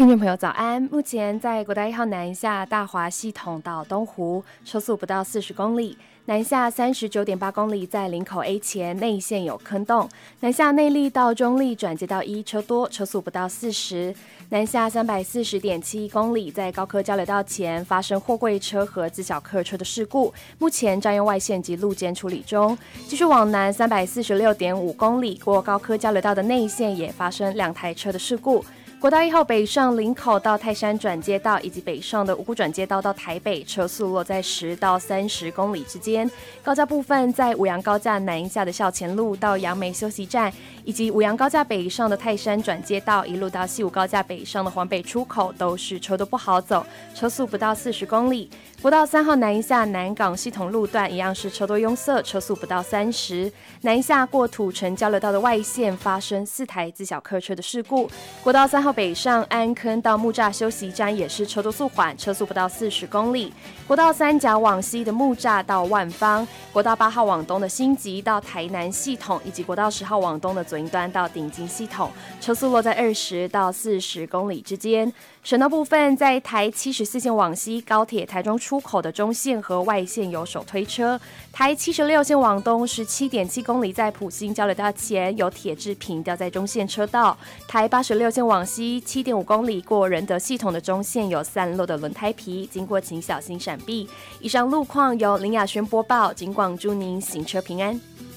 听众朋友早安，目前在国道1号南下大华系统到东湖，车速不到40公里。南下39.8公里，在林口 A 前内线有坑洞。南下内坜到中坜转接道1车多，车速不到40。南下340.7公里，在高科交流道前发生货柜车和自小客车的事故，目前占用外线及路肩处理中。继续往南346.5公里，过高科交流道的内线也发生2台车的事故。国道1号北上林口到泰山转接道，以及北上的五股转接道到台北，车速落在10到30公里之间。高架部分在五杨高架南下的校前路到杨梅休息站，以及五杨高架北上的泰山转接道，一路到西武高架北上的环北出口，都是车都不好走，车速不到40公里。国道3号南下南港系统路段一样是车多拥塞，车速不到30。南下过土城交流道的外线发生4台自小客车的事故。国道3号北上安坑到木栅休息站也是车多速缓，车速不到40公里。国道3甲往西的木栅到万芳，国道8号往东的新集到台南系统，以及国道10号往东的左营端到顶金系统，车速落在20到40公里之间。省道部分在台74线往西高铁台中出口的中线和外线有手推车，台76线往东17.7公里在埔心交流道前有铁制品掉在中线车道，台86线往西7.5公里过仁德系统的中线有散落的轮胎皮，经过请小心闪避。以上路况由林雅轩播报，警广祝您行车平安。